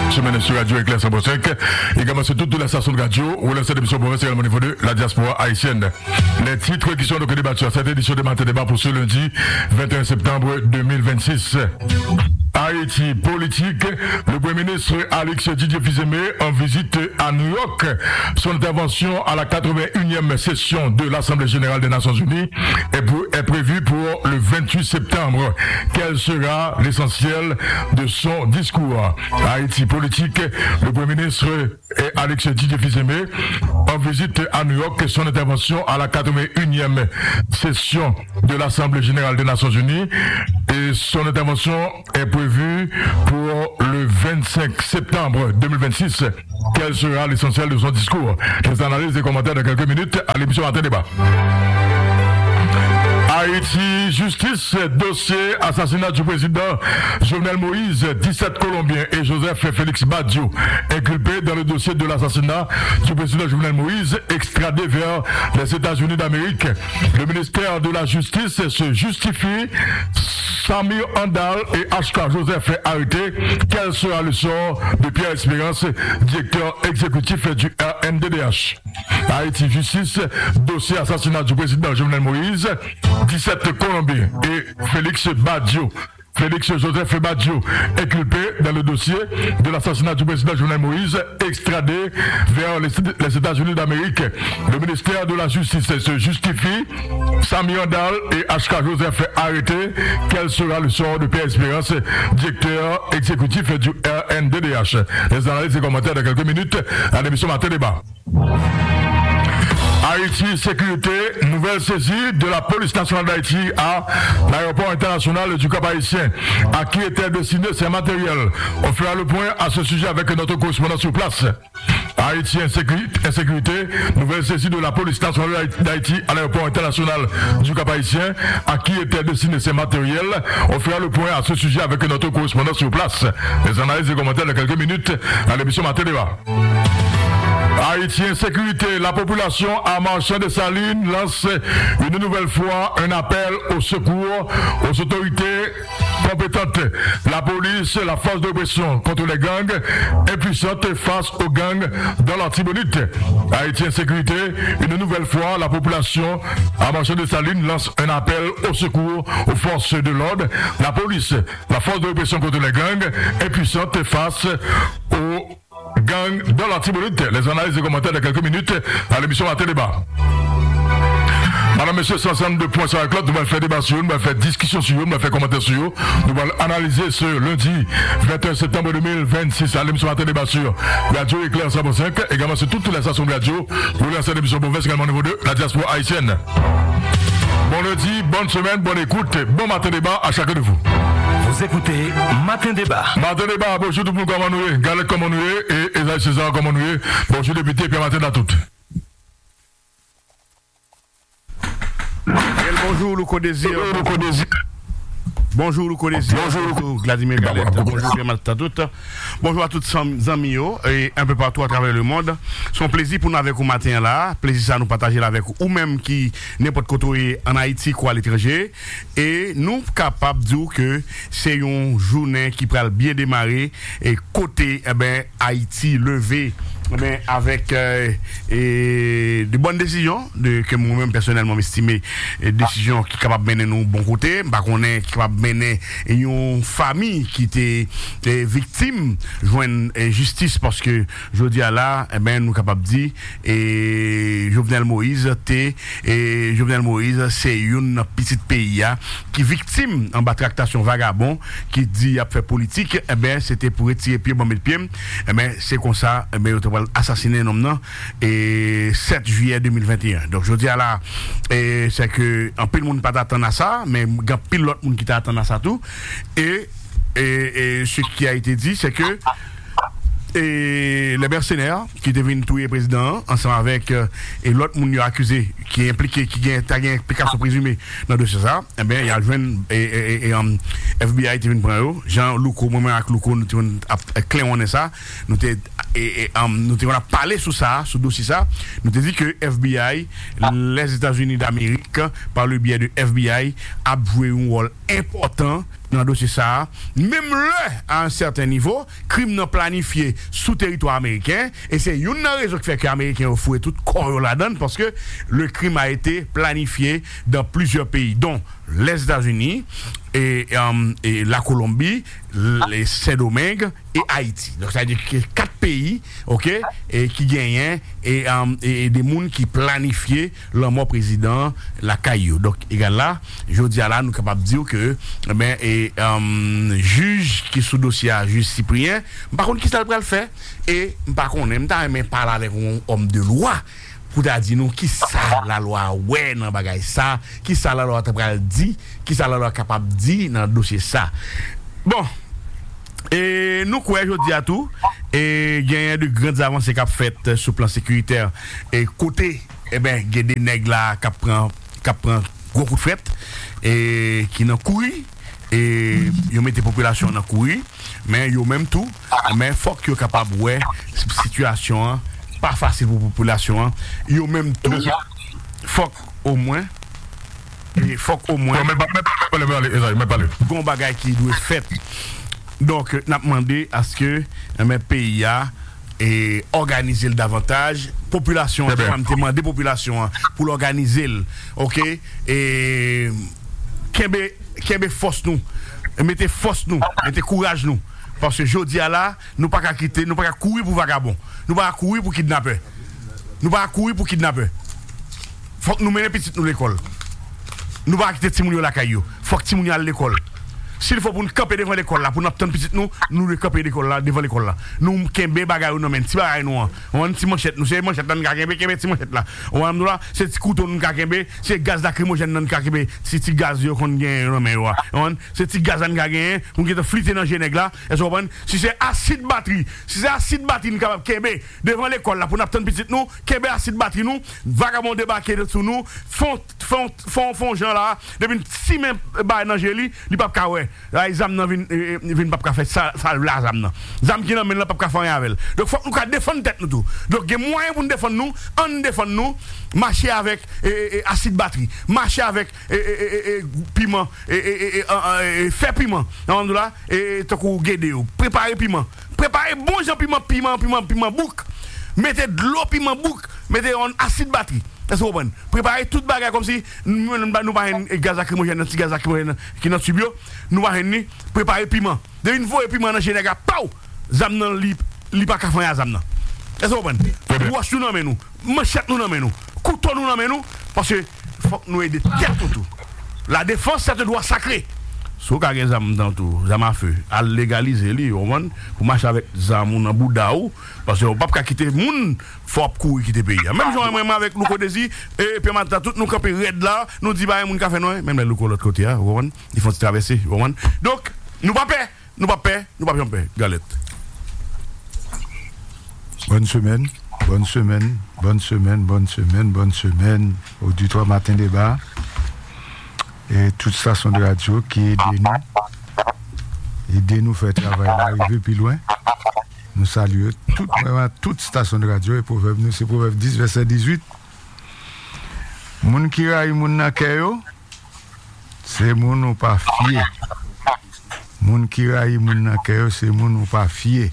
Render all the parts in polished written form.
semaine sur Radio Éclair 105. Également sur toute la station de radio où l'on cette émission province également au niveau de la diaspora haïtienne. Les titres qui sont donc débattus à cette édition de Matin Débat pour ce lundi 21 septembre 2026. Haïti politique, le Premier ministre Alex Didier Fils-Aimé en visite à New York. Son intervention à la 81e session de l'Assemblée générale des Nations Unies est prévue pour le 28 septembre. Quel sera l'essentiel de son discours? Haïti politique, le Premier ministre Alex Didier Fils-Aimé en visite à New York. Son intervention à la 81e session de l'Assemblée générale des Nations Unies et son intervention est prévue pour le 25 septembre 2026. Quel sera l'essentiel de son discours? Les analyses et commentaires de quelques minutes à l'émission Matin Débat. Haïti, justice, dossier, assassinat du président Jovenel Moïse, 17 Colombiens et Joseph Félix Badiou, inculpés dans le dossier de l'assassinat du président Jovenel Moïse, extradés vers les États-Unis d'Amérique. Le ministère de la Justice se justifie. Samir Andal et HK Joseph arrêtés. Quel sera le sort de Pierre Espérance, directeur exécutif du RNDDH? Haïti, justice, dossier assassinat du président Jovenel Moïse, 17 Colombiens et Félix Joseph Badiou, inculpé dans le dossier de l'assassinat du président Jovenel Moïse, extradé vers les États-Unis d'Amérique. Le ministère de la Justice se justifie. Sami Andal et HK Joseph arrêtés. Quel sera le sort de Pierre Espérance, directeur exécutif du RNDDH? Les analyses et commentaires de quelques minutes à l'émission Matin Débat. Haïti sécurité, nouvelle saisie de la police nationale d'Haïti à l'aéroport international du Cap Haïtien. À qui étaient destinés ces matériels? On fera le point à ce sujet avec notre correspondant sur place. Haïti insécurité, nouvelle saisie de la police nationale d'Haïti à l'aéroport international du Cap Haïtien. À qui étaient destinés ces matériels? On fera le point à ce sujet avec notre correspondant sur place. Les analyses et commentaires de quelques minutes à l'émission Matin Débat. Haïti insécurité, la population à Marchand-des-Salines lance une nouvelle fois un appel au secours aux autorités compétentes. La police, la force d'oppression contre les gangs, impuissante face aux gangs dans l'Artibonite. Haïti insécurité, une nouvelle fois, la population à Marchand-des-Salines lance un appel au secours aux forces de l'ordre. La police, la force d'oppression contre les gangs, impuissante face aux gang dans l'Artibonite. Les analyses et commentaires de quelques minutes à l'émission Matin Débat. Madame, monsieur, 62 points sur la clotte, nous allons faire débat sur eux, nous allons faire discussion sur eux, nous allons faire commentaire sur eux. Nous allons analyser ce lundi 21 septembre 2026 à l'émission Matin Débat sur Radio Éclair 105, également sur toutes les stations de radio. Vous lancez l'émission Beauvais également au niveau de la diaspora haïtienne. Bon lundi, bonne semaine, bonne écoute, bon Matin Débat à chacun de vous. Vous écoutez Matin Débat. Matin Débat, bonjour tout le monde, comment nous est, Galette comment nous est, et Esaïe César comment nous est. Bonjour député, Pierre Matin à toutes. Bonjour Louko Désir. Bonjour Louko Désir. Bonjour Vladimir Galette. Bonjour Pierre Matin à toutes. Bonjour à tous les amis et un peu partout à travers le monde. C'est un plaisir pour nous avec vous matin là. Plaisir ça nous partager avec vous ou même qui n'importe côté en Haïti ou à l'étranger. Et nous capables de dire que c'est une journée qui pourra bien démarrer et côté Haïti levé. Mais avec de bonnes décisions que moi-même personnellement m'estime décisions qui capable mener nous bon côté, bah qu'on est capable mener une famille qui était victime joindre justice parce que je dis à là nous capable dire Jovenel Moïse c'est une petite pays qui victime en bas tractation vagabond qui dit a fait politique c'était pour retirer pied bon mettre pied c'est comme ça assassiné nom et 7 juillet 2021. Donc je dis à là c'est que en pile monde pas attendre à ça mais grand pile l'autre monde qui t'attend à ça tout et ce qui a été dit c'est que et les mercenaires qui deviennent tuer le président ensemble avec et l'autre monde accusé qui est impliqué qui a une implication présumée dans le dossier ça il y a le jeune FBI qui vient prendre Jean Louko moi avec Louko nous clair on est ça nous on a parlé sur ça sur dossier ça nous dit que FBI les États-Unis d'Amérique par le biais de FBI a joué un rôle important dans le dossier ça, même là, à un certain niveau, crime non planifié sous territoire américain, et c'est une raison qui fait que les Américains ont foué tout corps là-dedans, parce que le crime a été planifié dans plusieurs pays, dont les États-Unis, et la Colombie, les Saint-Domingue et Haïti. Donc, ça veut dire que 4 pays, ok, et qui gagnent et des gens qui planifiaient le mort président, la caillou. Donc, égal là, je dis à là, nous sommes capables de dire que, juge qui sous dossier, juge Cyprien, par contre, qui ça le faire? Et, par contre, même parler avec un homme de loi. Pour dire nous qui ça la loi ouais dans bagay ça, qui ça la loi t'a dit, qui ça la loi capable dit dans dossier ça. Bon, et nous quoi je dis à tout et il y a de grandes avancées qu'a faites sur plan sécuritaire et côté il y a des nèg là qui prend gros coup de fête et qui n'ont couru et yo mette population dans courir mais yo même tout mais faut que yo capable ouais situation pas facile pour la population. Yo même tout. Faut au moins. Et faut au moins. Gon bagay qui doit fait. Donc, n'a demandé à ce que un pays a et organiser davantage population m'a demandé population pour l'organiser. OK et kembe force nous. Mettez force nous, mettez courage nous. Parce que jodi à là, nous pas qu'à quitter, nous pas qu'à courir pour vagabond. Nous pas qu'à courir pour kidnapper. Nous pas qu'à courir pour kidnapper. Faut que nous menions petit nous l'école. Nous pas quitter Timounio la caillou. Faut que Timounio à l'école. S'il faut pour nous camper devant l'école là, pour nous attendre petit nous le camper l'école là devant l'école là. Nous kembe bagay nous men, ti bagay nous. On ti manchette, nous c'est manchette nan ka kembe ti manchette là. On nous là, c'est ti couteau nous ka kembe, c'est gaz lacrymogène nan ka kembe, c'est ti gaz yo kon gen non mais on c'est ti gaz nan ka gen, on qui te fliter dans genèg là. Est-ce qu'on si c'est acide batterie, si c'est acide batterie nous capable kembe devant l'école là pour nous attendre petit nous, kembe acide batterie nous, vagabond débarquer sur nous, font gens là, depuis si même ba nan jeli, li pas ka ouais. Là zam nan vinn pas faire ça la zam nan. Zam qui nan men là pas faire rien avec. Donc faut nous défendre tête nous tout. Donc il y a moyen pour nous défendre nous, on défendre nous, marcher avec acide batterie, marcher avec piment faire piment. On là et to ko guédé préparer piment. Préparer bon jan piment bouc. Mettez de l'eau piment bouc, mettez en acide batterie. Est-ce que vous comprenez? Préparez toute bagarre comme si nous pas un gaz lacrymogène, petit gaz lacrymogène qui dans subio, nous pas ni préparer piment. De une fois piment dans général, pau, zam nan li pas ka faire zam nan. Est-ce que vous comprenez? Wash nous nan nous, manchette nous nan nous, couteau nous nan nous parce que faut nous aider tête tout. La défense c'est un droit sacré. So ka gen zam dans tout, zam à feu, à légaliser li, pour marcher avec zam nan bouda ou parce que on pas quitter moun faut courir quitter pays. Même genre moi avec Louko Désir et puis maintenant tout nous camper red là, nous dit ba moun ka fait non, même les Louko l'autre côté ils font traverser, donc nous pas peur, galette. Bonne semaine, auditoire matin débat. Et toute station de radio qui aide nous faire travailler l'arrivée plus loin. Nous saluons toute station de radio et proverbe nous c'est proverbe 10 verset 18. Moun qui raille moun nan kèyo c'est moun ou pas fier. Moun qui raille moun nan kèyo c'est moun ou pas fier.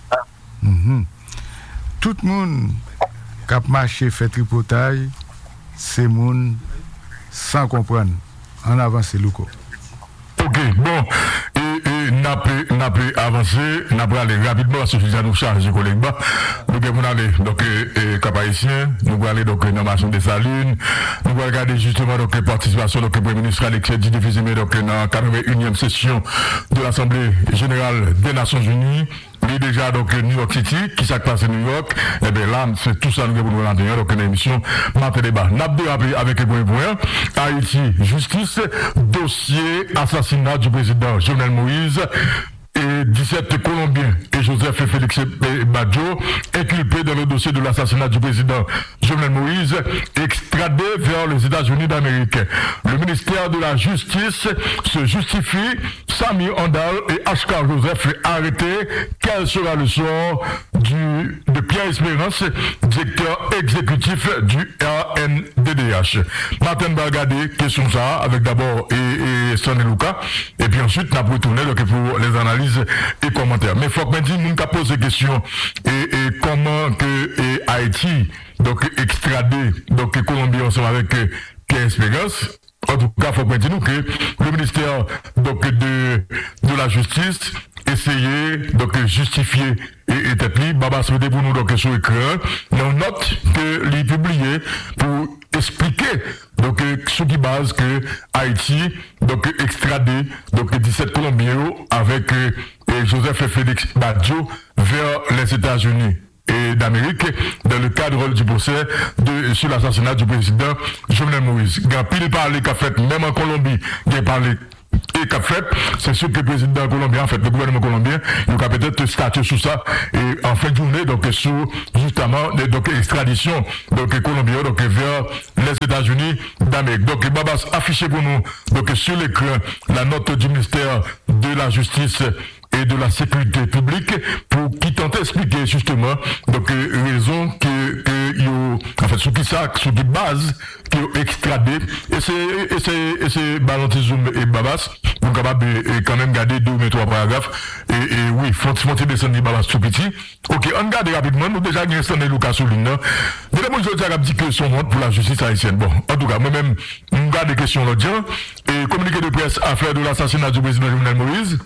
Tout moun k'ap marché fait tripotage c'est moun sans comprendre. En avant, c'est Louko. Ok, bon, et n'a pas avancé, n'a pas aller rapidement parce que je nous charge, collègues. Nous devons aller, donc, Cap Haïtien, nous allons aller, donc, dans la des Salines, nous allons regarder justement, donc, participation, donc, le Premier ministre Alexis Didi-Fizimé, donc, dans la 81e session de l'Assemblée Générale des Nations Unies. Il est déjà donc New York City, qui s'est passé New York, et bien là, c'est tout ça nous devons nous rendre, donc une émission Matin Débat. N'a pas rappelé avec les points. Haïti, justice, dossier, assassinat du président Jovenel Moïse, et 17 Colombiens et Joseph et Félix Badjo, inculpés dans le dossier de l'assassinat du président Jovenel Moïse, extradés vers les États-Unis d'Amérique. Le ministère de la Justice se justifie, Sami Andal et Ashkar Joseph arrêtés. Quel sera le sort du de Pierre Espérance, directeur exécutif du RNDDH. Martin Balgadé, question ça, avec d'abord et Sonny Luca, et puis ensuite, on a retourné pour les analyses et commentaires. Mais faut que nous nous pose des questions et comment que Haïti, donc extradé, donc Colombie ensemble avec Pierre Espérance. En tout cas, il faut nous que le ministère donc, de la Justice essayer donc justifier et établir Baba souhaité pour nous donc sur écran une note que lui publié pour expliquer donc ce qui base que Haïti donc extradé donc 17 Colombiens avec Joseph et Félix Badjo vers les États-Unis et d'Amérique dans le cadre du procès sur l'assassinat du président Jovenel Moïse. Il y a pile parlé qu'a fait même en Colombie, il y a parlé et qu'a fait, c'est sûr que le président colombien, en fait, le gouvernement colombien, il a peut-être statué sur ça et en fin de journée, donc sur justement donc extradition donc colombien donc vers les États-Unis d'Amérique. Donc Babas affiché pour nous donc sur l'écran la note du ministère de la Justice et de la sécurité publique pour qui tente d'expliquer justement donc raison que en fait sur qui base qui ont extradé et c'est Balantizoum et Babas donc capable quand même garder 2 ou 3 paragraphes et oui faut descendre Babas tout petit. OK, on garde rapidement nous déjà gagné Sonny Luca sur ligne là. Déjà moi je dis que son honte pour la justice haïtienne. Bon, en tout cas moi-même on garde des questions l'autre et communiqué de presse affaire de l'assassinat du président Jovenel Moïse.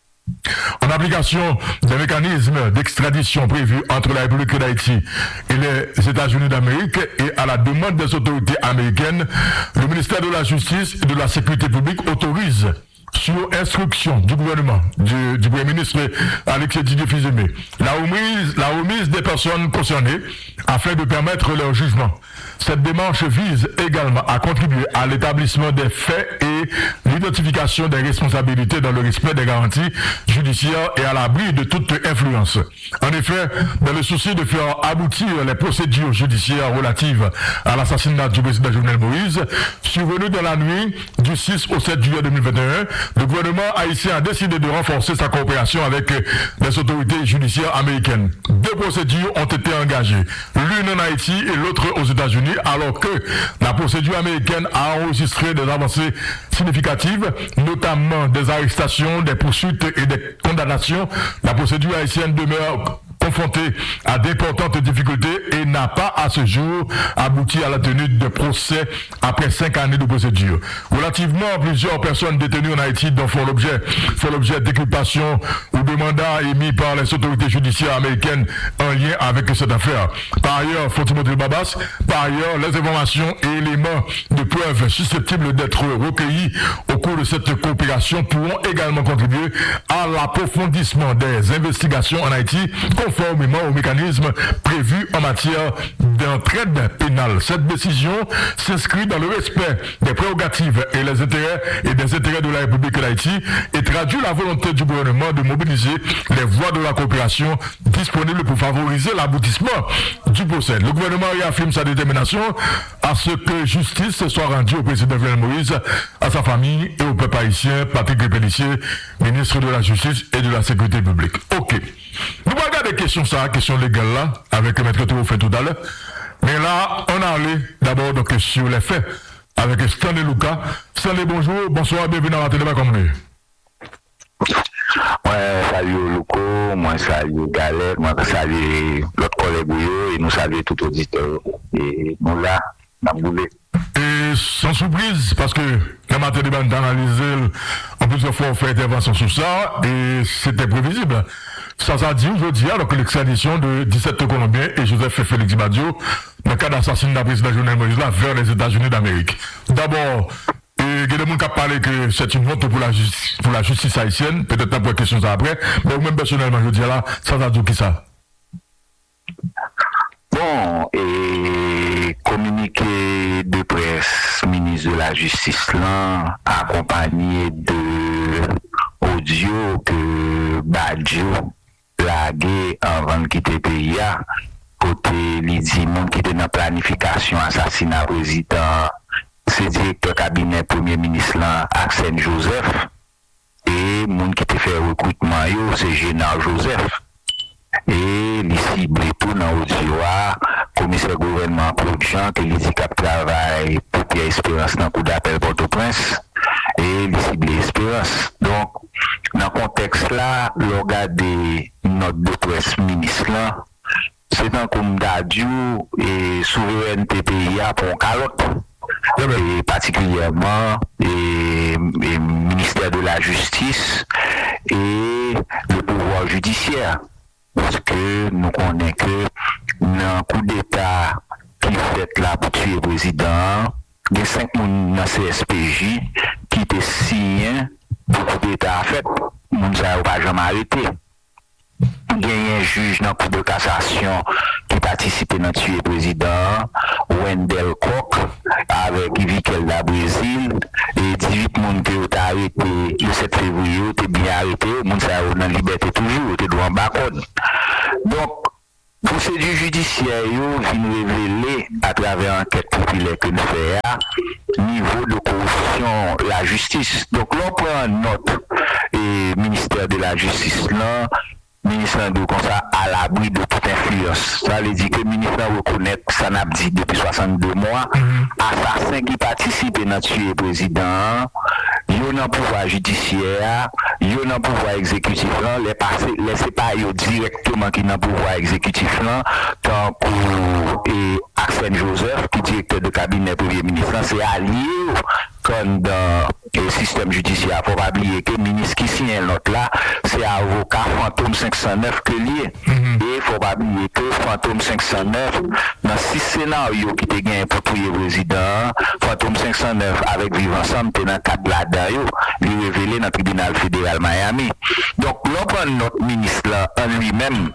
En application des mécanismes d'extradition prévus entre la République d'Haïti et les États-Unis d'Amérique et à la demande des autorités américaines, le ministère de la Justice et de la Sécurité publique autorise, sur instruction du gouvernement, du Premier ministre Alexis Didier-Fils-Aimé, la remise des personnes concernées afin de permettre leur jugement. Cette démarche vise également à contribuer à l'établissement des faits et l'identification des responsabilités dans le respect des garanties judiciaires et à l'abri de toute influence. En effet, dans le souci de faire aboutir les procédures judiciaires relatives à l'assassinat du président Jovenel Moïse, survenu dans la nuit du 6 au 7 juillet 2021, le gouvernement haïtien a décidé de renforcer sa coopération avec les autorités judiciaires américaines. 2 procédures ont été engagées, l'une en Haïti et l'autre aux États-Unis, alors que la procédure américaine a enregistré des avancées significatives, notamment des arrestations, des poursuites et des condamnations. La procédure haïtienne demeure confrontée à d'importantes difficultés et n'a pas à ce jour abouti à la tenue de procès après 5 années de procédure. Relativement à plusieurs personnes détenues en Haïti dont font l'objet d'inculpations ou de mandats émis par les autorités judiciaires américaines en lien avec cette affaire. Par ailleurs, Fatimodil Babas, les informations et éléments de preuves susceptibles d'être recueillis au cours de cette coopération pourront également contribuer à l'approfondissement des investigations en Haïti conformément aux mécanismes prévus en matière d'entraide pénale. Cette décision s'inscrit dans le respect des prérogatives et des intérêts de la République d'Haïti et traduit la volonté du gouvernement de mobiliser les voies de la coopération disponibles pour favoriser l'aboutissement du procès. Le gouvernement réaffirme sa détermination à ce que justice soit rendue au président Jovenel Moïse, à sa famille et au peuple haïtien. Patrick Pellissier, ministre de la Justice et de la Sécurité publique. OK. Nous allons regarder question légale là, avec Maître Théo fait tout à l'heure. Mais là, on a allé d'abord donc sur les faits avec Stanley Luca. Stanley, bonjour, bonsoir, bienvenue dans la télé comme nous. Ouais, salut Luco, moi salut Galère, moi salut l'autre collègue et nous saluons tout auditeur. Et nous là, dans le boulet. Et sans surprise, parce que la matière de bande analysé, en plusieurs fois on fait intervention sur ça, et c'était prévisible. Ça dit aujourd'hui, alors que l'extradition de 17 Colombiens et Joseph Félix Badjo, dans le cas d'assassinat du président Jovenel Moïse là, vers les États-Unis d'Amérique. D'abord, il y a des gens qui ont parlé que c'est une honte pour la justice haïtienne, peut-être un peu de questions après, mais même personnellement, je dis là, ça dit qui ça? Bon, et communiqué de presse, ministre de la Justice là, accompagné de audio que Badjo lagué avant de quitter le pays, côté les gens qui étaient dans la planification assassinat président, c'est directeur cabinet premier ministre là, Axel Joseph, et monde qui était fait recrutement, c'est Général Joseph. Et il ciblé tout dans l'audio, commissaire gouvernement Claude Jean, qui dit qu'il travaille pour Pierre Espérance dans le coup d'appel Port-au-Prince, et il cible Espérance. Donc, dans le contexte là, le regard des notes de presse ministre là, c'est un comme d'adieu et souveraineté pays pour un calotte. Et particulièrement et ministère de la Justice et le pouvoir judiciaire. Parce que nous connaissons que dans un coup d'État qui fait là pour tuer le président, il y a 5 personnes dans CSPJ qui étaient signés pour le coup d'État fait. Nous n'avons pas jamais arrêté. Il y a un juge dans le cour de cassation qui participait dans tuer le président, Wendell Koch, avec Vikel da Brésil, et 18 personnes qui ont arrêté le 7 février, ont été bien arrêtés, les gens sont dans la liberté toujours, ont été en bas code. Donc, procédure judiciaire, vient révéler à travers l'enquête populaire que nous faisons, niveau de corruption, la justice. Donc, l'on prend note, et ministère de la Justice, là, ministre de comme ça à l'abri de toute influence. Ça veut dire que le ministre reconnaît, ça n'a dit depuis 62 mois, assassin qui participe dans tuer le président, il y a un pouvoir judiciaire, il y a un pouvoir exécutif, laissez pas directement qui dans pouvoir exécutif, tant que Axel Joseph, qui est directeur de cabinet premier ministre, c'est allié comme dans le système judiciaire. Il ne faut pas oublier que le ministre qui signe l'autre là, c'est avocat Fantôme 509 que lié. Et il ne faut pas oublier que Fantôme 509, dans 6 scénarios qui étaient gagnés pour tuer le président, Fantôme 509 avec Vivre Ensemble, était dans 4 là-dedans, il est révélé dans le tribunal fédéral Miami. Donc, l'on prend notre ministre là, en lui-même,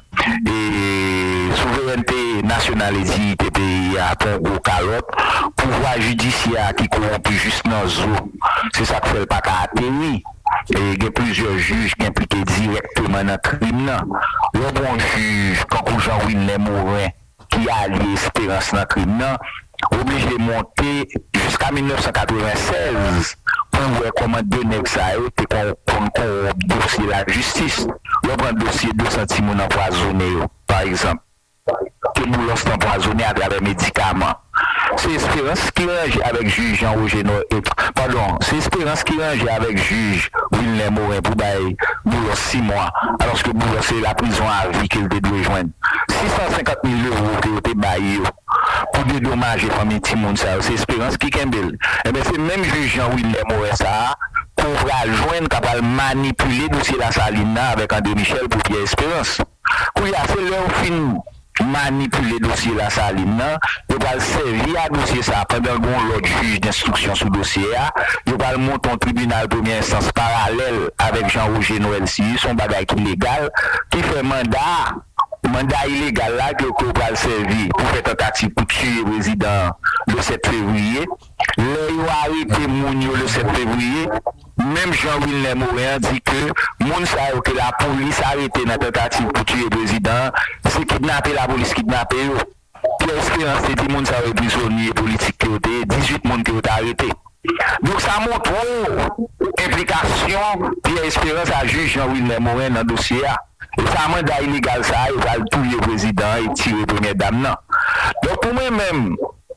et souveraineté nationale et dignité pays à un gros calotte, pouvoir judiciaire qui corrompt juste dans zoo, c'est ça que fait le pas qu'à atteindre. Et il y a plusieurs juges qui impliqués directement dans le crime. Le bon juge, quand Jean-Willy Morin, qui a allié Espérance dans le crime, obligé de monter jusqu'à 1996 pour voir comment donner ça a été qu'on dossier la justice. Le bon dossier 200 Timon empoisonné, par exemple. Que nous l'avons empoisonné à travers les médicaments. C'est Espérance qui range avec juge Jean-Roger pardon, c'est Espérance qui range avec juge William Morin pour bailler Boulos 6 mois, alors que Boulos c'est la prison à vie qu'il doit joindre. 650 000 euros qui ont été baillés pour dédommager la famille Timon, c'est Espérance qui kembel. Et bien c'est même juge Jean-William Morin ça, qu'on va joindre, capable manipuler le dossier la Saline avec André Michel pour Pierre Espérance. Pour y a fait leur film manipuler le dossier la Saline, il va servir à dossier ça pendant l'autre juge d'instruction sur le dossier, il va monter un tribunal de première instance parallèle avec Jean-Roger Noël si son bagage illégal qui fait mandat illégal là que le va servir pour faire tentative pour tuer le président le 7 février. Il a arrêté Mounio le 7 février. Même Jean-Willy Morin dit que moun sa que la police a arrêté dans la tentative pour tuer le président, c'est kidnapper la police, kidnapper eux. Pierre Espérance dit que moun sa prisonnier politique qui ont été 18 moun qui ont été arrêtés. Donc ça montre implication Pierre Espérance à juge Jean-Willy Morin dans le dossier. Et ça mandat illégal ça, il va tuer le président et tirer la première dame. Donc pour moi-même,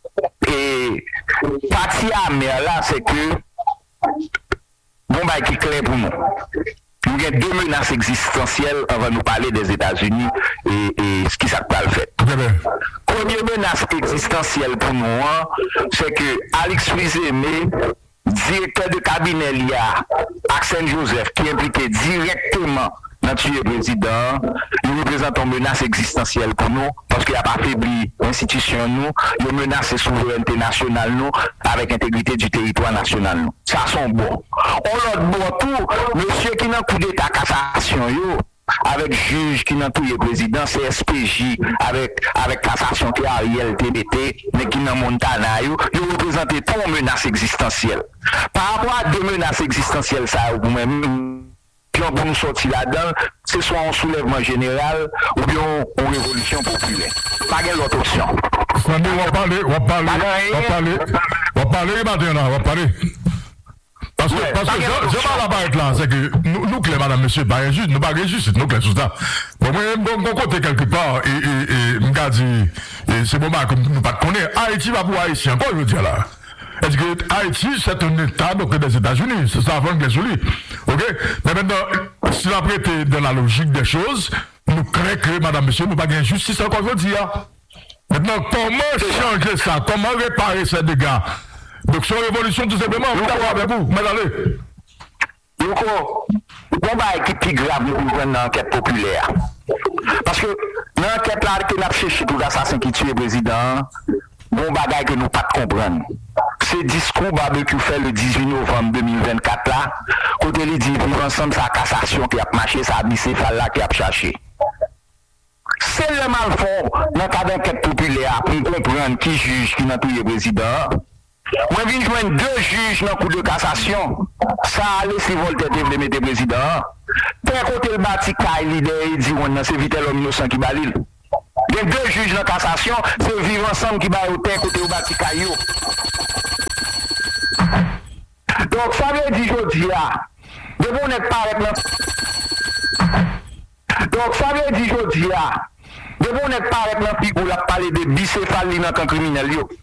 et partie à mer là, c'est que bon bah qui est clair pour nous. Il y a 2 menaces existentielles avant de nous parler des États-Unis et ce qui ça peut le faire. Première menace existentielle pour nous, c'est que Alex Louis-Aimé, directeur de cabinet l'IA, Axel Joseph, qui est impliqué directement dans tuer le président, il représente une menace existentielle pour nous, parce qu'il n'a pas affaibli l'institution nous, il menace la souveraineté nationale nous, avec l'intégrité du territoire national nous. Ça sont bons. On l'autre bon tout, monsieur qui n'a coup d'état cassation, avec juge qui n'a tout le président, c'est SPJ, avec cassation qui a Ariel TBT, mais qui n'a Montana, il représente tout une menace existentielle. Par rapport à 2 menaces existentielles, ça, vous-même, pour nous sortir là-dedans, c'est soit un soulèvement général ou bien une révolution populaire. Pas de l'autre option. On va parler maintenant, on va parler. Parce que je parle là-bas là, c'est que nous clés, madame, monsieur, pas injuste, nous pas injuste, nous clés sur ça. Bon, moi, bon côté quelque part, et m'ga dit, c'est bon, comme nous pas connaître, Haïti va pour Haïtien, quoi je veux dire là? Est-ce que Haïti, c'est un État donc des États-Unis, c'est ça avant que les unis. Ok? Mais maintenant, si la prête dans la logique des choses, nous créons que, madame, monsieur, nous pas de justice encore je veux dire. Maintenant, comment changer ça? Comment réparer ces dégâts? Donc, sur révolution, tout simplement, vous d'accord avec vous? Mais allez. Yoko, on va équipe plus grave pour une enquête populaire. Parce que l'enquête là, que nous avons cherché tout assassin qui tue le président, bon bagage que nous pas comprendre. Ce discours barbecue fait le 18 novembre 2024 là, côté il dit vivre ensemble sa cassation qui a marché, sa bicéphale là qui a cherché. C'est le mal fond dans le cas d'enquête populaire pour comprendre qui juge qui n'a tué le président. Moi, je viens joindre 2 juges dans le coup de cassation. Ça a laissé Voltaire de mettre le président. D'un côté, le Batika, il dit c'est vite l'homme innocent qui balil. Il y a 2 juges dans la cassation, c'est vivre ensemble qui va au terre côté au Batika. Donc, ça veut dire aujourd'hui, de bon être pas avec donc, ça veut dire aujourd'hui, de bon être pas avec l'empire pour parler de bicéphalie dans le camp criminel.